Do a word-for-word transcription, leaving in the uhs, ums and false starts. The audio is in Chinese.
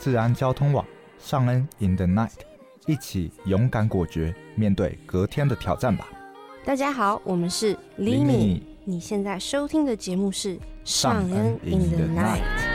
治安交通网尚恩 in the night， 一起勇敢果决面对隔天的挑战吧。 大家好，我们是 Limi， 你现在收听的节目是尚恩 in the night。